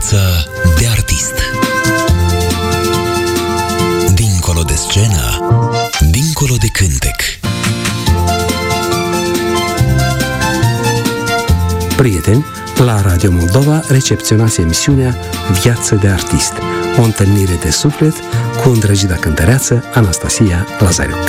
Viață de artist. Dincolo de scenă, dincolo de cântec. Prieteni, la Radio Moldova recepționați emisiunea Viață de artist, o întâlnire de suflet cu îndrăgita cântăreață Anastasia Lazariuc.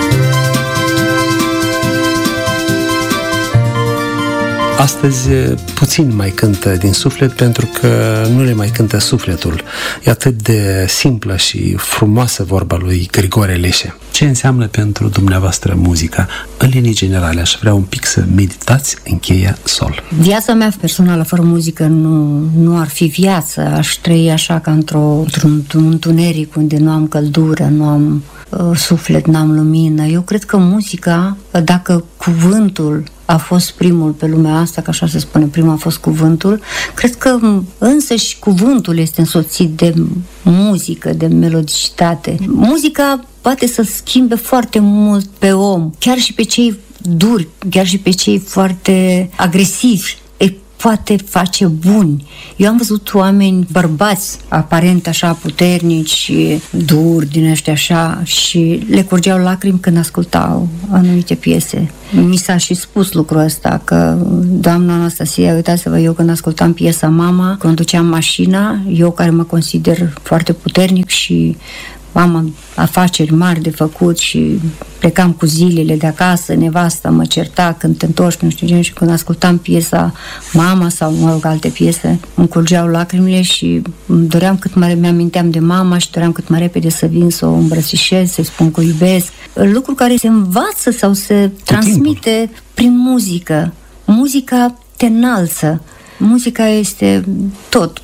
Astăzi puțin mai cântă din suflet, pentru că nu le mai cântă sufletul. E atât de simplă și frumoasă vorba lui Grigore Leșe. Ce înseamnă pentru dumneavoastră muzica? În linii generale, aș vrea un pic să meditați în cheia sol. Viața mea personală fără muzică nu ar fi viață. Aș trăi așa ca într-un întuneric unde nu am căldură, nu am suflet, n-am lumină. Eu cred că muzica, dacă cuvântul a fost primul pe lumea asta, că așa se spune, primul a fost cuvântul, cred că însăși cuvântul este însoțit de muzică, de melodicitate. Muzica poate să schimbe foarte mult pe om, chiar și pe cei duri, chiar și pe cei foarte agresivi. Poate face buni. Eu am văzut oameni, bărbați, aparent așa puternici și duri din ăștia așa, și le curgeau lacrimi când ascultau anumite piese. Mi s-a și spus lucrul ăsta, că doamna Anastasia, uitați-vă, eu când ascultam piesa Mama, când duceam mașina, eu care mă consider foarte puternic și am afaceri mari de făcut și plecam cu zilele de acasă, nevasta mă certa când te întorci, nu știu ce, și când ascultam piesa Mama sau, mă rog, alte piese, îmi curgeau lacrimile și doream mi-aminteam de mama și doream cât mai repede să vin să o îmbrățișez, să-i spun că o iubesc. Lucru care se învață sau se transmite prin muzică. Muzica te înalță. Muzica este tot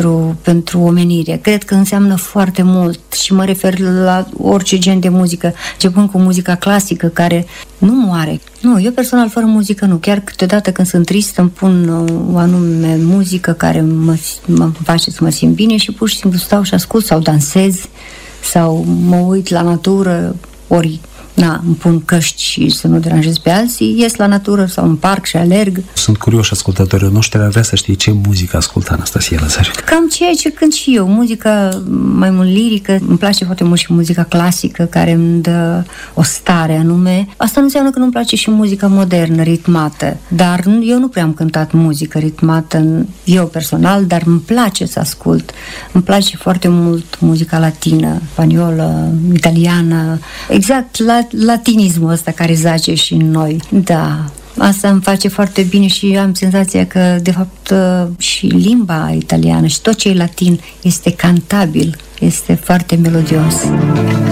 pentru omenire. Cred că înseamnă foarte mult și mă refer la orice gen de muzică, începând cu muzica clasică, care nu moare. Nu, eu personal fără muzică nu. Chiar câteodată când sunt trist îmi pun o anume muzică care mă face să mă simt bine și pur și simplu stau și ascult sau dansez sau mă uit la natură, ori îmi pun căști și să nu deranjez pe alții, ies la natură sau în parc și alerg. Sunt curioși ascultătorii noștri, ar vrea să știe ce muzică ascultă Anastasia Lazariuc. Cam ceea ce cânt și eu, muzica mai mult lirică, îmi place foarte mult și muzica clasică care îmi dă o stare anume. Asta nu înseamnă că nu-mi place și muzica modernă, ritmată, dar eu nu prea am cântat muzică ritmată eu personal, dar îmi place să ascult. Îmi place foarte mult muzica latină, spaniolă, italiană, exact latinismul ăsta care zace și în noi. Da, asta îmi face foarte bine și am senzația că, de fapt, și limba italiană și tot ce e latin este cantabil, este foarte melodios.